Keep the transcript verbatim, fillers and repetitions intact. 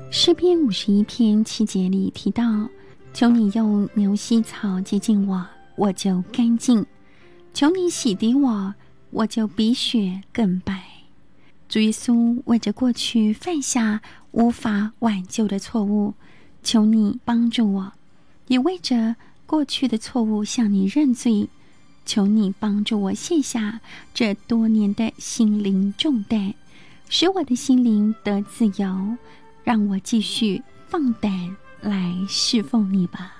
诗篇五十一篇七节里提到，求你用牛膝草洁净我，我就干净；求你洗涤我，我就比雪更白。主耶稣为着过去犯下无法挽救的错误，求你帮助我，也为着过去的错误向你认罪，求你帮助我卸下这多年的心灵重担，使我的心灵得自由，让我继续放胆来侍奉你吧。